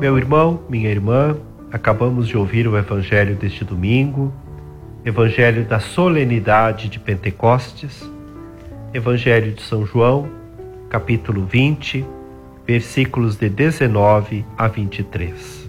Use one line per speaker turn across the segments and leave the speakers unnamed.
Meu irmão, minha irmã, acabamos de ouvir o Evangelho deste domingo, Evangelho da solenidade de Pentecostes, Evangelho de São João, capítulo 20, versículos de 19 a 23.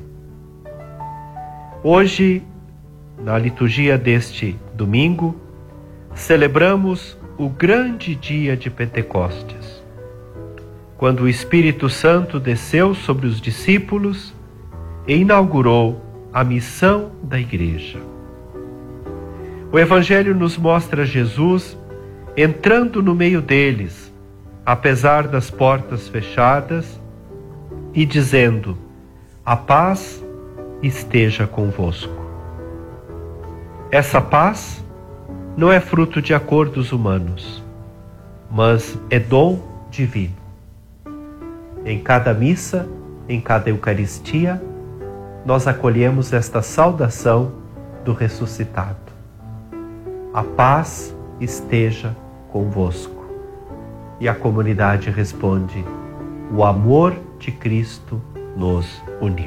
Hoje, na liturgia deste domingo, celebramos o grande dia de Pentecostes, quando o Espírito Santo desceu sobre os discípulos e inaugurou a missão da Igreja. O Evangelho nos mostra Jesus entrando no meio deles, apesar das portas fechadas, e dizendo: "A paz esteja convosco". Essa paz não é fruto de acordos humanos, mas é dom divino. Em cada missa, em cada Eucaristia, nós acolhemos esta saudação do ressuscitado. A paz esteja convosco. E a comunidade responde: o amor de Cristo nos uniu.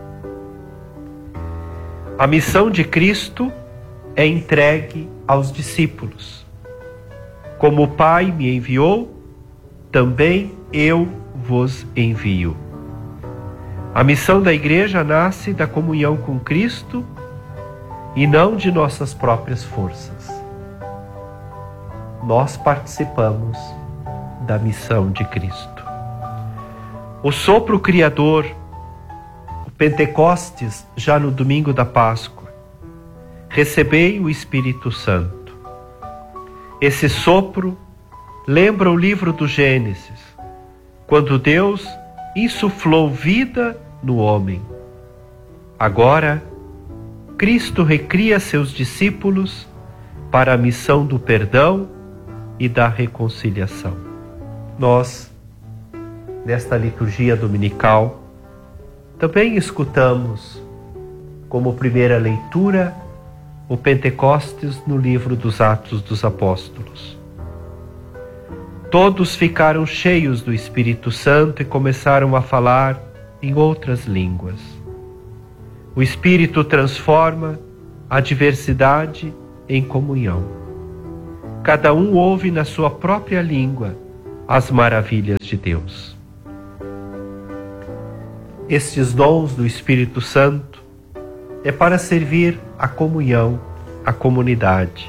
A missão de Cristo é entregue aos discípulos. Como o Pai me enviou, também eu vos envio. A missão da Igreja nasce da comunhão com Cristo e não de nossas próprias forças. Nós participamos da missão de Cristo. O sopro criador, o Pentecostes, já no domingo da Páscoa, recebei o Espírito Santo. Esse sopro lembra o livro do Gênesis, quando Deus insuflou vida no homem. Agora, Cristo recria seus discípulos para a missão do perdão e da reconciliação. Nós, nesta liturgia dominical, também escutamos, como primeira leitura, o Pentecostes no livro dos Atos dos Apóstolos. Todos ficaram cheios do Espírito Santo e começaram a falar em outras línguas. O Espírito transforma a diversidade em comunhão. Cada um ouve na sua própria língua as maravilhas de Deus. Estes dons do Espírito Santo é para servir a comunhão, a comunidade.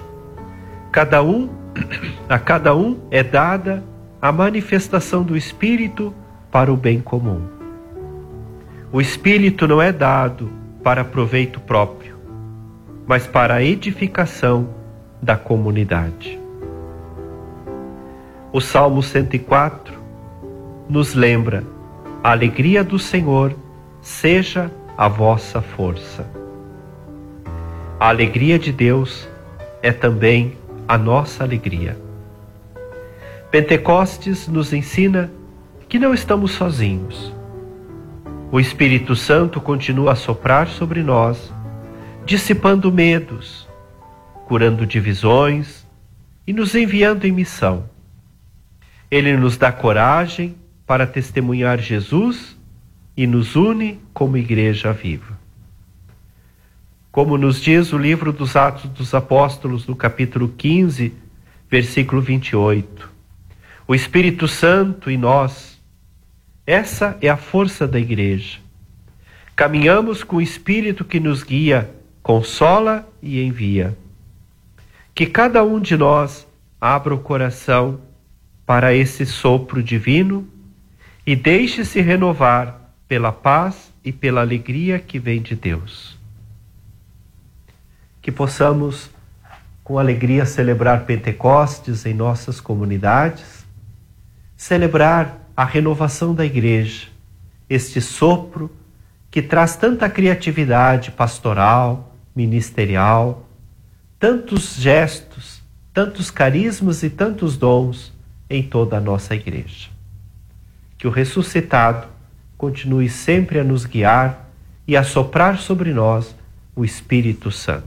A cada um é dada a manifestação do Espírito para o bem comum. O Espírito não é dado para proveito próprio, mas para a edificação da comunidade. O Salmo 104 nos lembra: a alegria do Senhor seja a vossa força. A alegria de Deus é também a nossa alegria. Pentecostes nos ensina que não estamos sozinhos. O Espírito Santo continua a soprar sobre nós, dissipando medos, curando divisões e nos enviando em missão. Ele nos dá coragem para testemunhar Jesus e nos une como igreja viva. Como nos diz o livro dos Atos dos Apóstolos, no capítulo 15, versículo 28. O Espírito Santo em nós, essa é a força da igreja. Caminhamos com o Espírito que nos guia, consola e envia. Que cada um de nós abra o coração para esse sopro divino e deixe-se renovar pela paz e pela alegria que vem de Deus. Que possamos, com alegria, celebrar Pentecostes em nossas comunidades, celebrar a renovação da Igreja, este sopro que traz tanta criatividade pastoral, ministerial, tantos gestos, tantos carismas e tantos dons em toda a nossa Igreja. Que o ressuscitado continue sempre a nos guiar e a soprar sobre nós o Espírito Santo.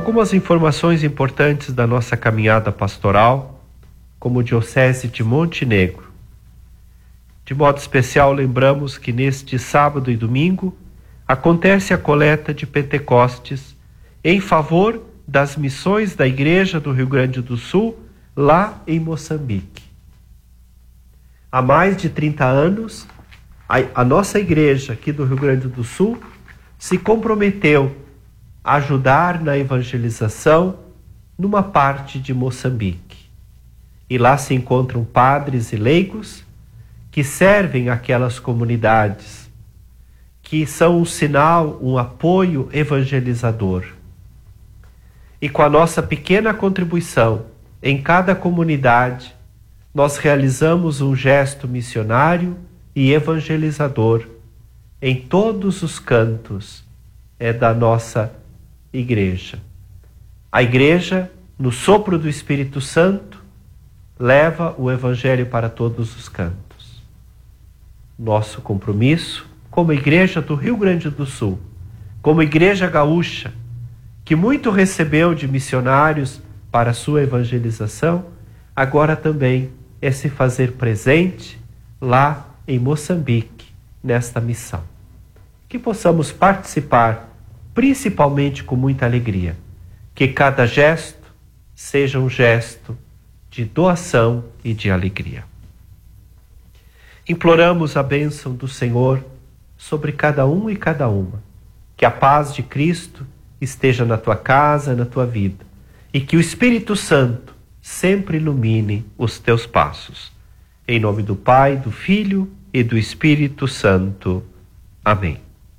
algumas informações importantes da nossa caminhada pastoral, como Diocese de Montenegro. De modo especial, lembramos que neste sábado e domingo acontece a coleta de Pentecostes em favor das missões da Igreja do Rio Grande do Sul, lá em Moçambique. Há mais de 30 anos, a nossa igreja aqui do Rio Grande do Sul se comprometeu a ajudar na evangelização numa parte de Moçambique. E lá se encontram padres e leigos que servem aquelas comunidades, que são um sinal, um apoio evangelizador. E com a nossa pequena contribuição em cada comunidade, nós realizamos um gesto missionário e evangelizador em todos os cantos da nossa igreja. A igreja, no sopro do Espírito Santo, leva o evangelho para todos os cantos. Nosso compromisso como igreja do Rio Grande do Sul, como igreja gaúcha, que muito recebeu de missionários para a sua evangelização, agora também é se fazer presente lá em Moçambique, nesta missão. Que possamos participar, principalmente com muita alegria. Que cada gesto seja um gesto de doação e de alegria. Imploramos a bênção do Senhor sobre cada um e cada uma. Que a paz de Cristo esteja na tua casa, na tua vida. E que o Espírito Santo sempre ilumine os teus passos. Em nome do Pai, do Filho e do Espírito Santo. Amém.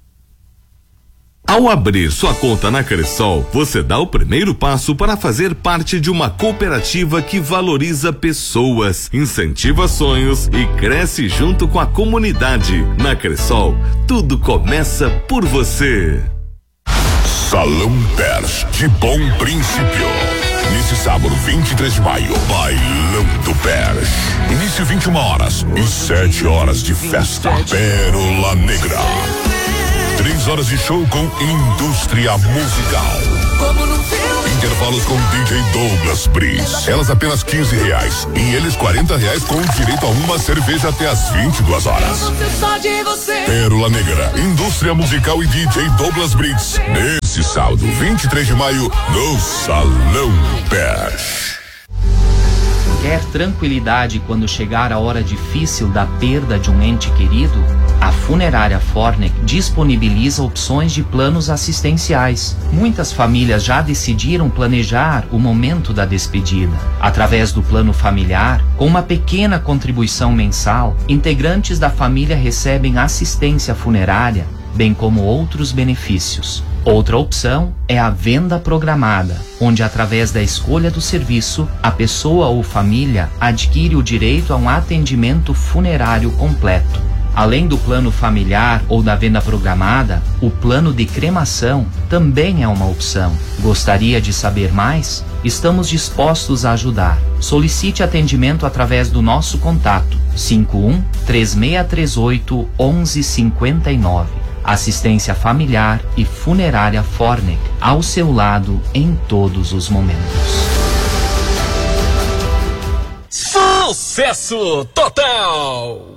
Ao abrir sua conta na Cressol, você dá o primeiro passo para fazer parte de uma cooperativa que valoriza pessoas, incentiva sonhos e cresce junto com a comunidade. Na Cressol, tudo começa por você.
Salão Pers, de Bom Princípio. Nesse sábado, 23 de maio, Bailão do Pers. Início 21 horas e 7 horas de festa. Pérola Negra. 3 horas de show com indústria musical. Intervalos com DJ Douglas Briz. Elas apenas R$15 e eles R$40 com direito a uma cerveja até às 22 horas. Pérola Negra, indústria musical e DJ Douglas Briz. Nesse sábado, 23 de maio, no Salão Pers.
Quer tranquilidade quando chegar a hora difícil da perda de um ente querido? A Funerária Fornec disponibiliza opções de planos assistenciais. Muitas famílias já decidiram planejar o momento da despedida. Através do plano familiar, com uma pequena contribuição mensal, integrantes da família recebem assistência funerária, bem como outros benefícios. Outra opção é a venda programada, onde através da escolha do serviço, a pessoa ou família adquire o direito a um atendimento funerário completo. Além do plano familiar ou da venda programada, o plano de cremação também é uma opção. Gostaria de saber mais? Estamos dispostos a ajudar. Solicite atendimento através do nosso contato 51 3638 1159. Assistência familiar e funerária Fornec, ao seu lado em todos os momentos.
Sucesso total!